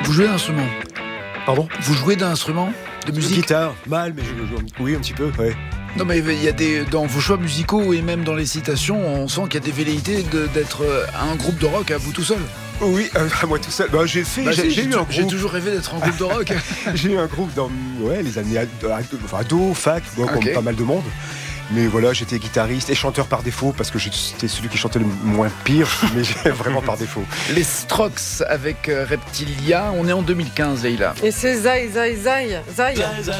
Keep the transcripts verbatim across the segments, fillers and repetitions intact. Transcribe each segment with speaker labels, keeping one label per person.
Speaker 1: Vous jouez d'un instrument?
Speaker 2: Pardon?
Speaker 1: Vous jouez d'un instrument de musique?
Speaker 2: Guitare, mal, mais je joue. Oui, un petit peu, ouais.
Speaker 1: Non, mais il y a des, dans vos choix musicaux et même dans les citations, on sent qu'il y a des velléités de, d'être un groupe de rock à vous tout seul.
Speaker 2: Oui, euh, à moi tout seul. Bah, j'ai fait,
Speaker 1: bah,
Speaker 2: j'ai,
Speaker 1: si,
Speaker 2: j'ai,
Speaker 1: j'ai
Speaker 2: eu un
Speaker 1: j'ai
Speaker 2: groupe.
Speaker 1: toujours rêvé d'être un groupe de rock.
Speaker 2: J'ai eu un groupe dans ouais, les années ado, enfin, ado fac, bon,
Speaker 1: okay.
Speaker 2: comme pas mal de monde. Mais voilà, j'étais guitariste et chanteur par défaut parce que j'étais celui qui chantait le moins pire, mais vraiment par défaut.
Speaker 1: Les Strokes avec euh, Reptilia, on est en deux mille quinze, Leïla.
Speaker 3: Et c'est Zai, Zai, Zai, Zai.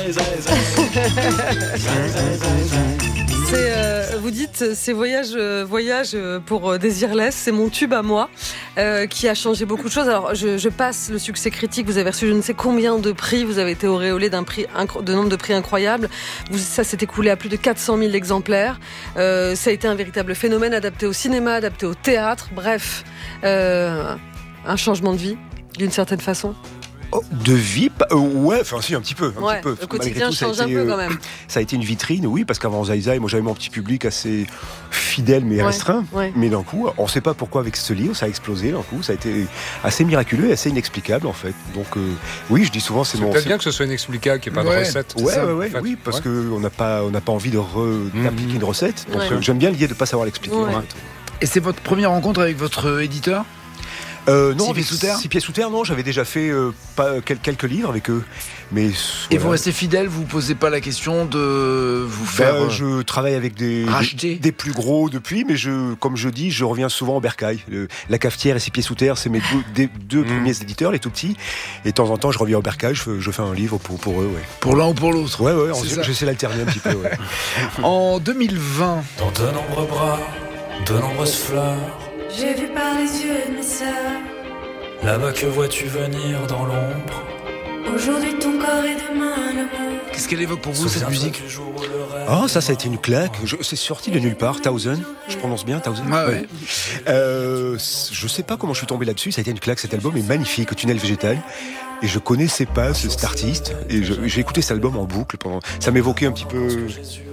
Speaker 3: C'est, euh, vous dites, c'est Voyage, euh, voyage pour euh, Desireless, c'est mon tube à moi, euh, qui a changé beaucoup de choses. Alors, je, je passe le succès critique, vous avez reçu je ne sais combien de prix, vous avez été auréolé d'un prix, incro- de nombre de prix incroyables. Vous, ça s'est écoulé à plus de quatre cent mille exemplaires. Euh, ça a été un véritable phénomène, adapté au cinéma, adapté au théâtre, bref, euh, un changement de vie, d'une certaine façon.
Speaker 2: Oh, de vie, euh, ouais, enfin si, un petit peu. Un
Speaker 3: ouais,
Speaker 2: petit peu
Speaker 3: le quotidien
Speaker 2: tout,
Speaker 3: change
Speaker 2: ça a été,
Speaker 3: un peu
Speaker 2: euh,
Speaker 3: quand même.
Speaker 2: Ça a été une vitrine, oui, parce qu'avant Zai Zai, moi j'avais mon petit public assez fidèle mais
Speaker 3: ouais,
Speaker 2: restreint.
Speaker 3: Ouais.
Speaker 2: Mais d'un coup, on ne sait pas pourquoi avec ce livre, ça a explosé d'un coup, ça a été assez miraculeux et assez inexplicable en fait. Donc euh, oui, je dis souvent c'est,
Speaker 4: c'est
Speaker 2: mon...
Speaker 4: peut-être
Speaker 2: c'est...
Speaker 4: bien que ce soit inexplicable, qu'il n'y ait pas
Speaker 2: ouais.
Speaker 4: de recette.
Speaker 2: Ouais,
Speaker 4: ça,
Speaker 2: ouais, ouais,
Speaker 4: en fait.
Speaker 2: oui, parce
Speaker 4: ouais.
Speaker 2: qu'on n'a pas, on n'a pas envie de re... mmh. d'appliquer une recette. Donc
Speaker 3: ouais.
Speaker 2: euh, j'aime bien l'idée de ne pas savoir l'expliquer.
Speaker 3: Ouais.
Speaker 2: En fait.
Speaker 1: Et c'est votre première rencontre avec votre éditeur?
Speaker 2: Euh, non,
Speaker 1: Six pieds sous terre.
Speaker 2: Six pieds sous terre, non, j'avais déjà fait euh, pas, quelques livres avec eux. Mais,
Speaker 1: et
Speaker 2: voilà.
Speaker 1: vous restez fidèle, vous ne posez pas la question de vous faire.
Speaker 2: Ben, je travaille avec des, des, des plus gros depuis, mais je, comme je dis, je reviens souvent au bercail. Le, la Cafetière et Six pieds sous terre, c'est mes deux, des, deux mmh. premiers éditeurs, les tout petits. Et de temps en temps, je reviens au bercail, je, je fais un livre pour, pour eux. Ouais.
Speaker 1: Pour l'un ou pour l'autre?
Speaker 2: Ouais, ouais, on, j'essaie d'alterner un petit peu. Ouais.
Speaker 1: En deux mille vingt.
Speaker 5: Dans de nombreux bras, de nombreuses fleurs.
Speaker 6: J'ai vu par les yeux de mes sœurs.
Speaker 5: Là-bas que vois-tu venir dans l'ombre?
Speaker 6: Aujourd'hui ton corps et demain le monde.
Speaker 1: Qu'est-ce qu'elle évoque pour vous, cette musique?
Speaker 2: Ah, ça, ça a été une claque. Je, c'est sorti de nulle part, Thousand. Je prononce bien, Thousand.
Speaker 1: Ah, ouais.
Speaker 2: Euh, je sais pas comment je suis tombé là-dessus. Ça a été une claque. Cet album est magnifique, Tunnel végétal. Et je connaissais pas ce, cet artiste. Et je, j'ai écouté cet album en boucle pendant. Ça m'évoquait un petit peu.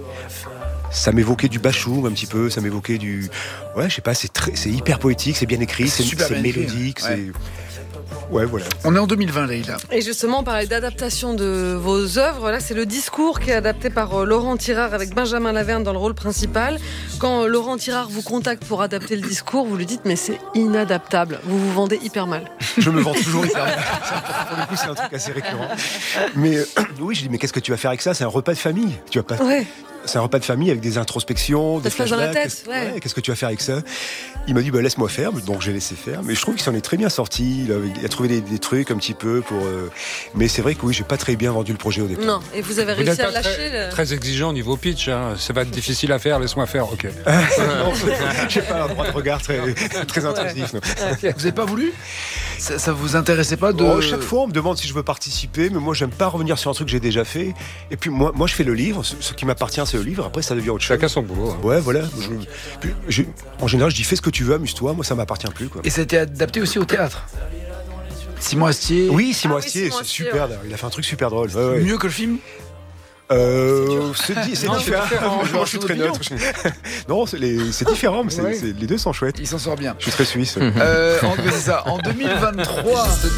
Speaker 2: Ça m'évoquait du Bachung un petit peu, ça m'évoquait du... Ouais, je sais pas, c'est, très, c'est hyper poétique, c'est bien écrit, c'est,
Speaker 1: super
Speaker 2: c'est
Speaker 1: bien
Speaker 2: mélodique,
Speaker 1: écrit, ouais.
Speaker 2: c'est... Ouais, voilà.
Speaker 1: On est en deux mille vingt, Leïla.
Speaker 3: Et justement, on parlait d'adaptation de vos œuvres. Là, c'est le discours qui est adapté par Laurent Tirard avec Benjamin Laverne dans le rôle principal. Quand Laurent Tirard vous contacte pour adapter le discours, vous lui dites, mais c'est inadaptable. Vous vous vendez hyper mal.
Speaker 2: Je me vends toujours hyper mal. Pour le coup, c'est un truc assez récurrent. Mais euh, oui, je dis, mais qu'est-ce que tu vas faire avec ça? C'est un repas de famille. Tu vas pas...
Speaker 3: Ouais.
Speaker 2: C'est un repas de famille avec des introspections,
Speaker 3: ça
Speaker 2: des
Speaker 3: se passe dans la tête,
Speaker 2: qu'est-ce...
Speaker 3: ouais.
Speaker 2: Ouais, qu'est-ce que tu vas faire avec ça? Il m'a dit, bah, laisse-moi faire, donc j'ai laissé faire. Mais je trouve qu'il s'en est très bien sorti. Il a, il a trouvé des, des trucs un petit peu pour. Euh... Mais c'est vrai que oui, j'ai pas très bien vendu le projet au départ.
Speaker 3: Non, et vous avez
Speaker 4: vous
Speaker 3: réussi à lâcher.
Speaker 4: Très,
Speaker 3: le...
Speaker 4: très exigeant au niveau pitch. Hein. Ça va être difficile à faire. Laisse-moi faire. Ok.
Speaker 2: Non, j'ai pas un droit de regard très, très intrusif. Ouais.
Speaker 1: Vous n'avez pas voulu? Ça, ça vous intéressait pas de...
Speaker 2: Oh, chaque fois, on me demande si je veux participer, mais moi, j'aime pas revenir sur un truc que j'ai déjà fait. Et puis moi, moi, je fais le livre. Ce qui m'appartient, c'est le livre. Après, ça devient autre chose.
Speaker 4: Chacun son boulot. Hein.
Speaker 2: Ouais, voilà. Je, puis, je, en général, je dis fais ce que tu veux, amuse-toi. Moi, ça m'appartient plus. Quoi.
Speaker 1: Et ça a été adapté aussi au théâtre. Simon Astier.
Speaker 2: Oui, Simon
Speaker 3: ah,
Speaker 2: Astier,
Speaker 3: oui, Simon
Speaker 2: c'est
Speaker 3: Astier,
Speaker 2: super.
Speaker 3: ouais.
Speaker 2: Il a fait un truc super drôle. Ouais, ouais.
Speaker 1: Mieux que le film?
Speaker 2: Euh, c'est, c'est, c'est
Speaker 1: non,
Speaker 2: différent.
Speaker 1: c'est différent.
Speaker 2: Moi, je suis très neutre. Non, c'est, les, c'est différent, mais c'est,
Speaker 1: ouais.
Speaker 2: c'est, les deux sont chouettes.
Speaker 1: Il s'en sort bien.
Speaker 2: Je suis très suisse.
Speaker 1: Euh, en, c'est ça. En deux mille vingt-trois.